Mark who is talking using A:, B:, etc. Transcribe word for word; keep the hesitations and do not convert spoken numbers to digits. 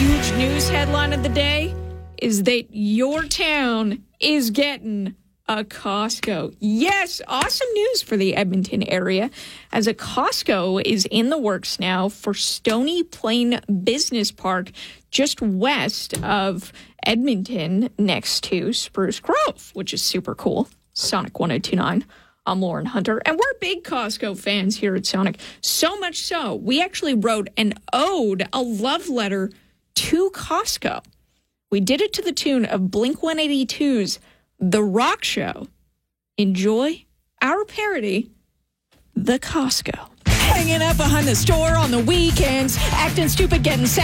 A: huge news headline of the day is that your town is getting a Costco. Yes, awesome news for the Edmonton area, as a Costco is in the works now for Stony Plain Business Park, just west of Edmonton, next to Spruce Grove, which is super cool. Sonic one oh two point nine. I'm Lauren Hunter, and we're big Costco fans here at Sonic. So much so, we actually wrote an ode, a love letter to Costco. We did it to the tune of Blink one eighty-two's The Rock Show. Enjoy our parody, The Costco. Hanging out behind the store on the weekends, acting stupid, getting sad.